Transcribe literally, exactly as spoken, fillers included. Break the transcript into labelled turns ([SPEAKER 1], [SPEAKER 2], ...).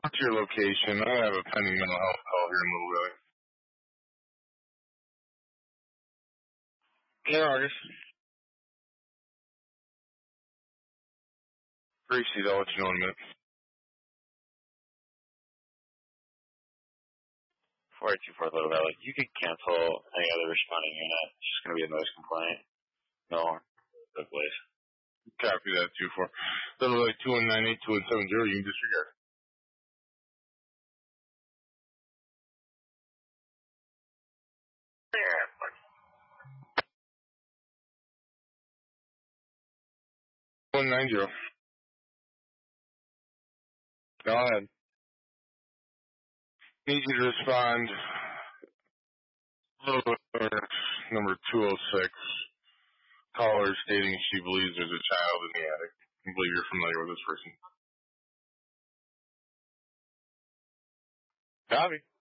[SPEAKER 1] What's your location? I have a pending mental health call here in Little Valley. Yeah, August. Appreciate it. I'll let you know in a minute.
[SPEAKER 2] four eight two four Little Valley. You could cancel any other responding unit. It's just going to be a noise complaint. No, no place.
[SPEAKER 1] Copy that, two four. Little Valley two one nine eight two one seven zero. You can disregard. one nine zero. Go ahead. Need you to respond. Number two oh six. Caller stating she believes there's a child in the attic. I believe you're familiar with this person. Copy.